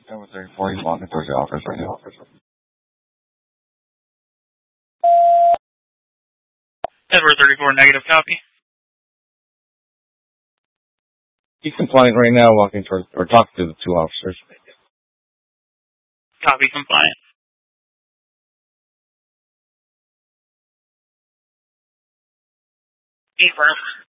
Edward 34, he's walking towards the office right now. Edward 34, negative copy. He's compliant right now, walking towards, or talking to the two officers. Copy, compliant. Affirm.